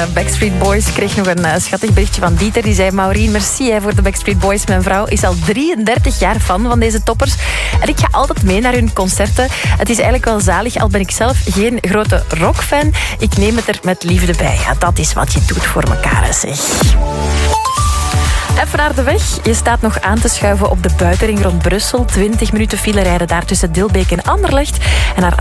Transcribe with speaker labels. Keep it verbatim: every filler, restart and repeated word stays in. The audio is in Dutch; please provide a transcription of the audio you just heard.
Speaker 1: Backstreet Boys. Ik kreeg nog een uh, schattig berichtje van Dieter. Die zei, Maureen, merci hè, voor de Backstreet Boys. Mijn vrouw is al drieëndertig jaar fan van deze toppers. En ik ga altijd mee naar hun concerten. Het is eigenlijk wel zalig, al ben ik zelf geen grote rockfan. Ik neem het er met liefde bij. Ja, dat is wat je doet voor elkaar, zeg. Even naar de weg. Je staat nog aan te schuiven op de buitenring rond Brussel. twintig minuten file rijden daar tussen Dilbeek en Anderlecht. En naar